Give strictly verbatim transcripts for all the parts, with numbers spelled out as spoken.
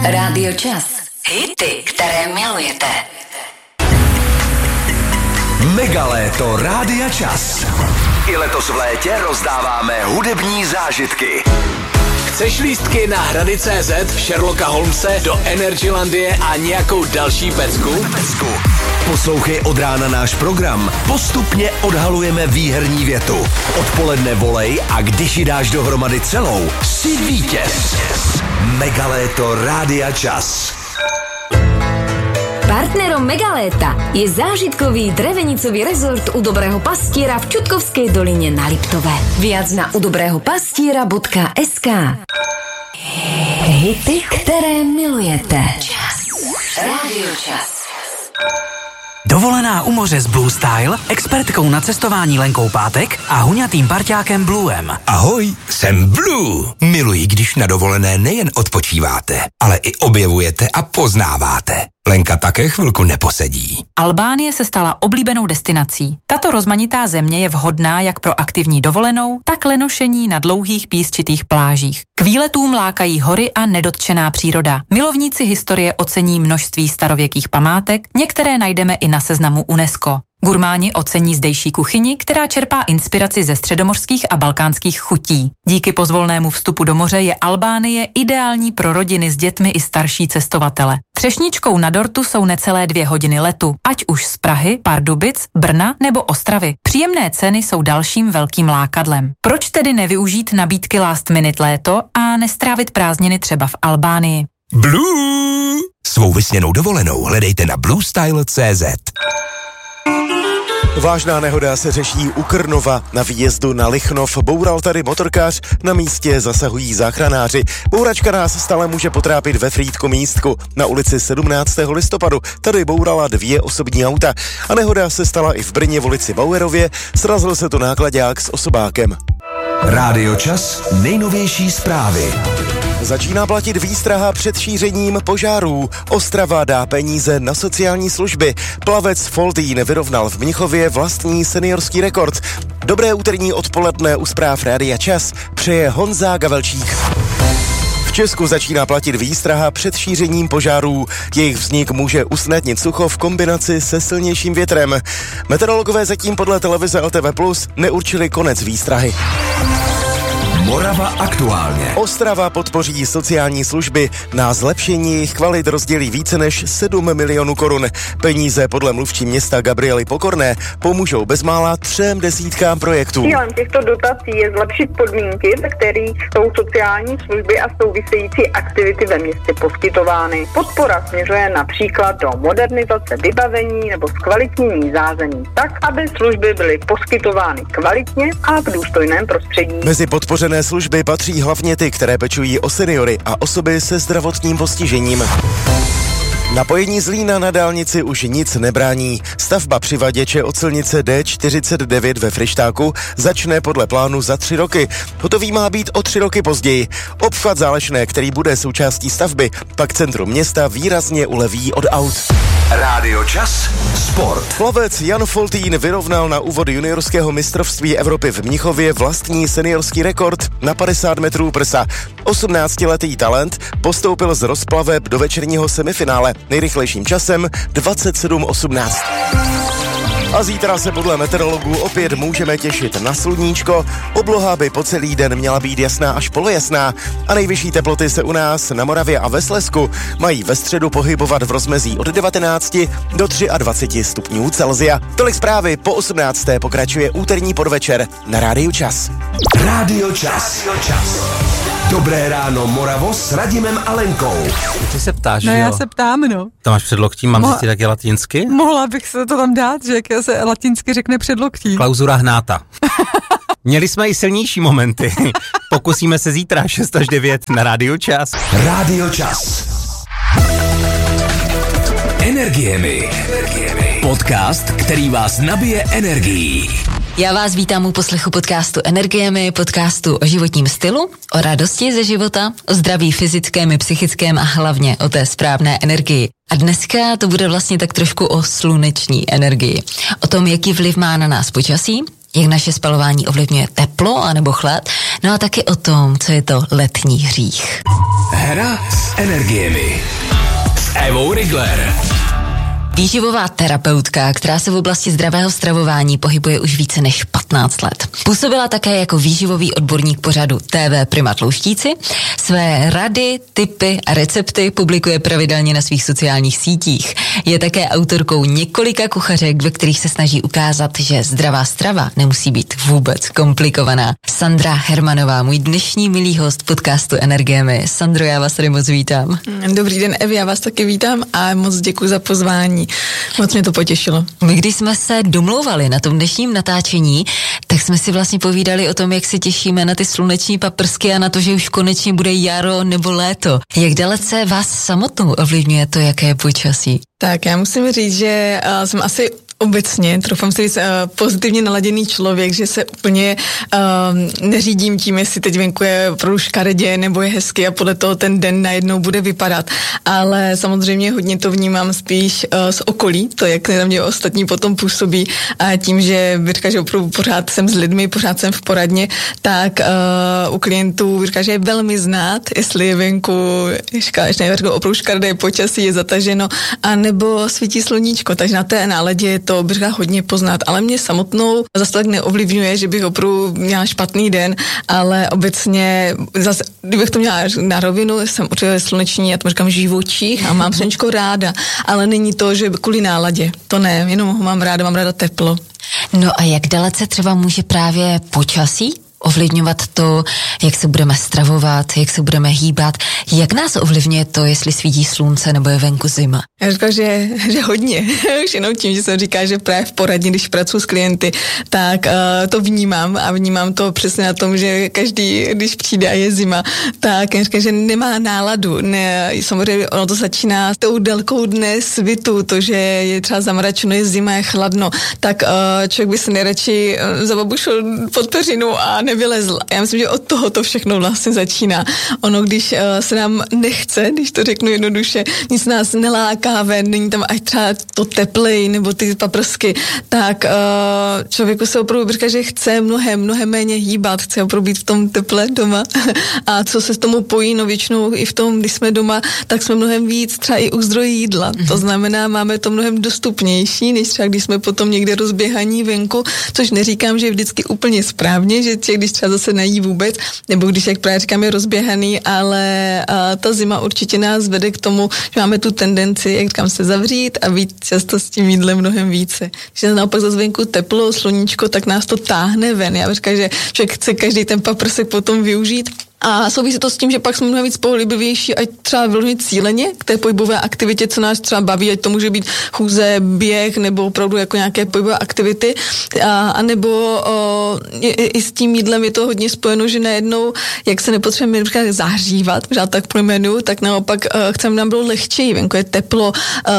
Rádio Čas. Hity, které milujete. Megaléto Rádia Čas. I letos v létě rozdáváme hudební zážitky. Chceš lístky na Hrady tečka cé zet, Sherlocka Holmese, do Energylandie a nějakou další pecku? Pecku. Poslouchej od rána náš program. Postupně odhalujeme výherní větu. Odpoledne volej a když ji dáš dohromady celou, jsi vítěz. Megaléto Rádia Čas. Partnerom Megaléta je zážitkový drevenicový rezort u Dobrého pastiera v Čutkovskej doline na Liptove. Viac na u dobrého pastiera bodka es ká. Hity, které milujete. Rádio Čas. Dovolená u moře s Blue Style, expertkou na cestování Lenkou Pátek a huňatým parťákem Bluem. Ahoj, jsem Blue. Miluji, když na dovolené nejen odpočíváte, ale i objevujete a poznáváte. Lenka také chvilku neposedí. Albánie se stala oblíbenou destinací. Tato rozmanitá země je vhodná jak pro aktivní dovolenou, tak lenošení na dlouhých písčitých plážích. K výletům lákají hory a nedotčená příroda. Milovníci historie ocení množství starověkých památek, některé najdeme i na seznamu UNESCO. Gurmáni ocení zdejší kuchyni, která čerpá inspiraci ze středomořských a balkánských chutí. Díky pozvolnému vstupu do moře je Albánie ideální pro rodiny s dětmi i starší cestovatele. Třešničkou na dortu jsou necelé dvě hodiny letu, ať už z Prahy, Pardubic, Brna nebo Ostravy. Příjemné ceny jsou dalším velkým lákadlem. Proč tedy nevyužít nabídky Last Minute léto a nestrávit prázdniny třeba v Albánii? Blue! Svou vysněnou dovolenou hledejte na blue style tečka cé zet. Vážná nehoda se řeší u Krnova. Na výjezdu na Lichnov boural tady motorkář, na místě zasahují záchranáři. Bouračka nás stále může potrápit ve Frýdku místku. Na ulici sedmnáctého listopadu tady bourala dvě osobní auta. A nehoda se stala i v Brně v ulici Bauerově, srazil se tu náklaďák s osobákem. Rádio Čas, nejnovější zprávy. Začíná platit výstraha před šířením požárů. Ostrava dá peníze na sociální služby. Plavec Foltín vyrovnal v Mnichově vlastní seniorský rekord. Dobré úterní odpoledne u zpráv Rádia Čas přeje Honza Gavelčík. V Česku začíná platit výstraha před šířením požárů. Jejich vznik může usnadnit sucho v kombinaci se silnějším větrem. Meteorologové zatím podle televize el té vé plus neurčili konec výstrahy. Morava aktuálně. Ostrava podpoří sociální služby. Na zlepšení jejich kvalit rozdělí více než sedm milionů korun. Peníze podle mluvčí města Gabriely Pokorné pomůžou bezmála třem desítkám projektů. Cílem těchto dotací je zlepšit podmínky, ve kterých jsou sociální služby a související aktivity ve městě poskytovány. Podpora směřuje například do modernizace vybavení nebo zkvalitnění zázemí tak, aby služby byly poskytovány kvalitně a v důstojném prostředí. Mezi podpořené služby patří hlavně ty, které pečují o seniory a osoby se zdravotním postižením. Napojení Zlína na dálnici už nic nebrání. Stavba přivaděče od silnice D čtyřicet devět ve Fryštáku začne podle plánu za tři roky. Hotový má být o tři roky později. Obchvat Zálešné, který bude součástí stavby, pak centrum města výrazně uleví od aut. Rádio Čas, sport. Plavec Jan Foltín vyrovnal na úvod juniorského mistrovství Evropy v Mnichově vlastní seniorský rekord na padesát metrů prsa. osmnáctiletý talent postoupil z rozplaveb do večerního semifinále nejrychlejším časem dvacet sedm osmnáct. A zítra se podle meteorologů opět můžeme těšit na sluníčko. Obloha by po celý den měla být jasná až polojasná a nejvyšší teploty se u nás na Moravě a ve Slezsku mají ve středu pohybovat v rozmezí od devatenácti do dvaceti tří stupňů Celsia. Tolik zprávy, po osmnácté pokračuje úterní podvečer na Rádiu Čas. Rádio Čas. Rádio Čas. Dobré ráno, Moravo, s Radimem a Lenkou. Ty se ptáš, no, že jo? já se ptám, no. To máš předloktí, mám zjistit, jak je latinsky? Mohla bych se to tam dát, že jak se latinsky řekne předloktí. Klauzura hnáta. Měli jsme i silnější momenty. Pokusíme se zítra šest až devět na Rádiu Čas. Rádio Čas. Energiemi. Energiemi. Podcast, který vás nabije energií. Já vás vítám u poslechu podcastu Energiemi, podcastu o životním stylu, o radosti ze života, o zdraví fyzickém i psychickém a hlavně o té správné energii. A dneska to bude vlastně tak trošku o sluneční energii. O tom, jaký vliv má na nás počasí, jak naše spalování ovlivňuje teplo anebo chlad, no a taky o tom, co je to letní hřích. Hra energiemi. S Evou Rigler. Výživová terapeutka, která se v oblasti zdravého stravování pohybuje už více než patnáct let. Působila také jako výživový odborník pořadu T V Prima Tlouštíci. Své rady, tipy a recepty publikuje pravidelně na svých sociálních sítích. Je také autorkou několika kuchařek, ve kterých se snaží ukázat, že zdravá strava nemusí být vůbec komplikovaná. Sandra Hermanová, můj dnešní milý host podcastu Energiemi. Sandro, já vás tady moc vítám. Dobrý den, Evi, já vás taky vítám a moc děkuji za pozvání. Moc mě to potěšilo. My, když jsme se domlouvali na tom dnešním natáčení, tak jsme si vlastně povídali o tom, jak se těšíme na ty sluneční paprsky a na to, že už konečně bude jaro nebo léto. Jak dalece vás samotnou ovlivňuje to, jaké je počasí? Tak já musím říct, že uh, jsem asi obecně, troufám si říct, uh, pozitivně naladěný člověk, že se úplně uh, neřídím tím, jestli teď venku je opravdu škaredě nebo je hezky a podle toho ten den najednou bude vypadat. Ale samozřejmě hodně to vnímám spíš uh, z okolí, to, jak na mě ostatní potom působí a tím, že říká, že opravdu pořád jsem s lidmi, pořád jsem v poradně, tak uh, u klientů říká, že je velmi znát, jestli je venku škaredě, opravdu škaredé počasí, je zataženo, a nebo svítí sluníčko, takže na té náladě je to bych hodně poznat, ale mě samotnou zase tak neovlivňuje, že bych opravdu měla špatný den, ale obecně zase, kdybych to měla na rovinu, jsem určitě sluneční, já to říkám živočích a mám sluníčko ráda, ale není to, že kvůli náladě, to ne, jenom ho mám ráda, mám ráda teplo. No a jak dalece třeba může právě počasí ovlivňovat to, jak se budeme stravovat, jak se budeme hýbat, jak nás ovlivňuje to, jestli svítí slunce nebo je venku zima? Já říkám, že, že hodně. Už jenom tím, že jsem říká, že právě v poradně, když pracuji s klienty, tak uh, to vnímám a vnímám to přesně na tom, že každý, když přijde a je zima, tak já říkám, že nemá náladu. Ne, samozřejmě ono to začíná s tou délkou dne svitu, to, že je třeba zamračeno, je zima, je chladno, tak uh, člověk by se nejradši uh, zababušil pod peřinu a nevylezl. Já myslím, že od toho to všechno vlastně začíná. Ono, když uh, se nám nechce, když to řeknu jednoduše, nic nás neláká ven, není tam ať třeba to teplej nebo ty paprsky, tak uh, člověku se opravdu říká, že chce mnohem, mnohem méně hýbat, chce opravdu být v tom teple doma. A co se s tomu pojí, no většinou i v tom, když jsme doma, tak jsme mnohem víc třeba i u zdroje jídla. Mm-hmm. To znamená, máme to mnohem dostupnější, než třeba když jsme potom někde rozběhaní venku, což neříkám, že je vždycky úplně správně, že tě, když třeba zase nejí vůbec, nebo když, jak právě říkám, je rozběhaný, ale a, ta zima určitě nás vede k tomu, že máme tu tendenci, jak říkám, se zavřít a být často s tím jídlem mnohem více. Když je naopak zase venku teplo, sluníčko, tak nás to táhne ven. Já říkám, že člověk chce každý ten paprsek potom využít. A souvisí to s tím, že pak jsme mnohem víc pohyblivější, ať třeba vyloženě cíleně k té pohybové aktivitě, co nás třeba baví, ať to může být chůze, běh nebo opravdu jako nějaké pohybové aktivity. A, a nebo o, je, i s tím jídlem je to hodně spojeno, že najednou, jak se nepotřebujeme například zahřívat, pořád tak pojmenu, tak naopak uh, chceme, nám bylo lehčeji, venku je teplo,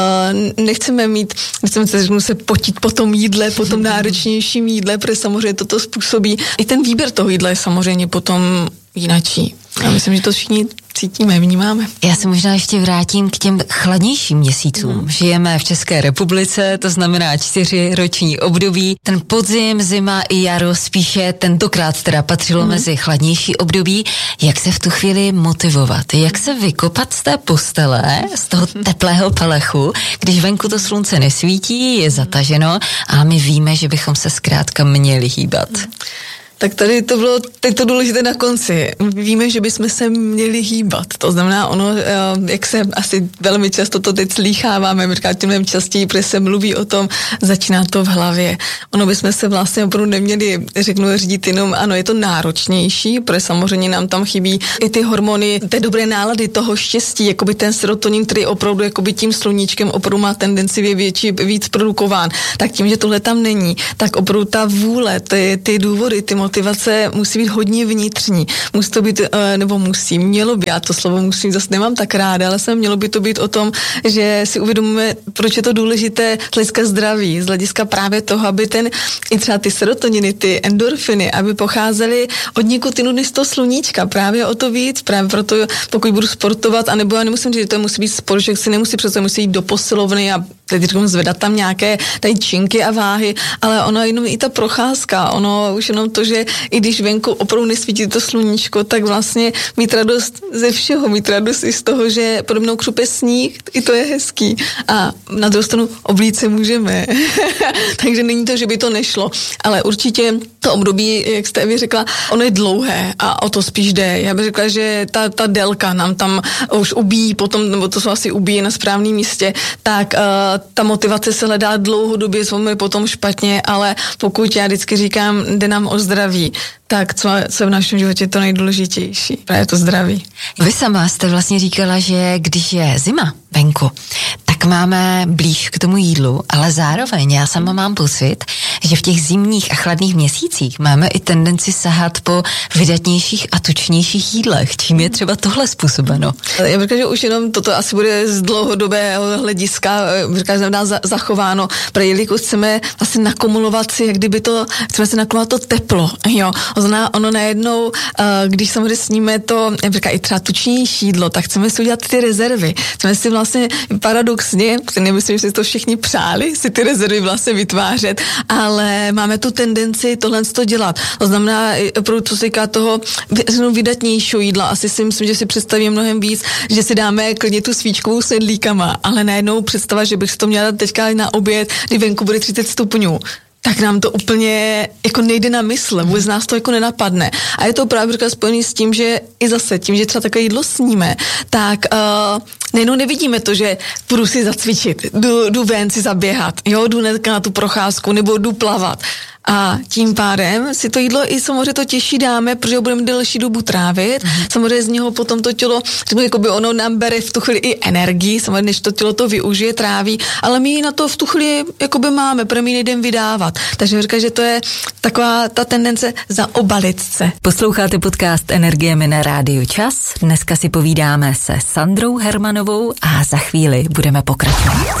uh, nechceme mít, nechceme se, se potit po tom jídle, po tom náročnějším jídle, protože samozřejmě toto způsobí. I ten výběr toho jídla je samozřejmě potom jinačí. Já myslím, že to všichni cítíme, vnímáme. Já se možná ještě vrátím k těm chladnějším měsícům. Hmm. Žijeme v České republice, to znamená čtyři roční období. Ten podzim, zima i jaro spíše tentokrát teda patřilo hmm. mezi chladnější období. Jak se v tu chvíli motivovat? Jak se vykopat z té postele, z toho teplého pelechu, když venku to slunce nesvítí, je zataženo a my víme, že bychom se zkrátka měli hýbat? Hmm. Tak tady to bylo teď to důležité na konci. Víme, že bychom se měli hýbat. To znamená ono, jak se asi velmi často to teď slýcháváme, tím mnohem častěji, protože se mluví o tom, začíná to v hlavě. Ono bychom se vlastně opravdu neměli, řeknu, řídit jenom, ano, je to náročnější, protože samozřejmě nám tam chybí i ty hormony té dobré nálady, toho štěstí, jakoby ten serotonin, který opravdu jakoby tím sluníčkem opravdu má tendenci je větší, víc produkován. Tak tím, že tohle tam není, tak opravdu ta vůle, ty, ty důvody, ty motivace musí být hodně vnitřní. Musí to být, nebo musí, mělo by, já to slovo musím zase nemám tak ráda, ale jsem mělo by to být o tom, že si uvědomíme, proč je to důležité z hlediska zdraví, z hlediska právě toho, aby ten, i třeba ty serotoniny, ty endorfiny, aby pocházely od nikotinu než z toho sluníčka, právě o to víc, právě proto, pokud budu sportovat, anebo já nemusím říct, že to musí být sport, že si nemusí přece musí jít do posilovny a teď říkám, zvedat tam nějaké tady činky a váhy, ale ono jenom i ta procházka, ono už jenom to, že že i když venku opravdu nesvítí to sluníčko, tak vlastně mít radost ze všeho, mít radost i z toho, že pode mnou křupe sníh, i to je hezký. A na druhou stranu oblít se můžeme. Takže není to, že by to nešlo. Ale určitě to období, jak jste Evi řekla, ono je dlouhé a o to spíš jde. Já bych řekla, že ta, ta délka nám tam už ubíjí potom, nebo to jsou asi ubíjí na správném místě, tak uh, ta motivace se hledá dlouhodobě, jsme potom špatně, ale pokud já vždycky říkám, jde nám o zdraví, tak co, co je v našem životě to nejdůležitější. Právě to zdraví. Vy sama jste vlastně říkala, že když je zima venku, tak máme blíž k tomu jídlu, ale zároveň já sama mám pocit, že v těch zimních a chladných měsících máme i tendenci sahat po vydatnějších a tučnějších jídlech. Čím je třeba tohle způsobeno? Já bych řekla, že už jenom toto asi bude z dlouhodobého hlediska, bych řekla, že znamená za, zachováno, protože jelikož chceme vlastně nakumulovat si, jak kdyby to, chceme si nakumulovat to teplo, jo. Znamená, ono najednou, když samozřejmě sníme to, jak říká, i třeba tučnější jídlo, tak chceme si udělat ty rezervy. Chceme si vlastně paradoxně, nemyslím, že si to všichni přáli, si ty rezervy vlastně vytvářet, ale máme tu tendenci tohle to dělat. To znamená, co se týká toho vydatnějšího jídla, asi si myslím, že si představím mnohem víc, že si dáme klidně tu svíčkovou s nedlíkama, ale najednou představa, že bych si to měla teďka na oběd, kdy venku bude třicet stupňů. Tak nám to úplně jako nejde na mysl, vůbec nás to jako nenapadne. A je to právě spojený s tím, že i zase tím, že třeba takové jídlo sníme, tak uh, nejenom nevidíme to, že půjdu si zacvičit, jdu, jdu ven si zaběhat, jo, jdu na tu procházku nebo jdu plavat. A tím pádem si to jídlo i samozřejmě to těžší dáme, protože ho budeme delší dobu trávit. Mm. Samozřejmě z něho potom to tělo, řeknu, jako by ono nám bere v tu chvíli i energii, samozřejmě než to tělo to využije, tráví, ale my ji na to v tu chvíli jakoby máme, protože my nejdem vydávat. Takže říkám, že to je taková ta tendence zaobalit se. Posloucháte podcast Energiemi na Rádiu Čas. Dneska si povídáme se Sandrou Hermanovou a za chvíli budeme pokračovat.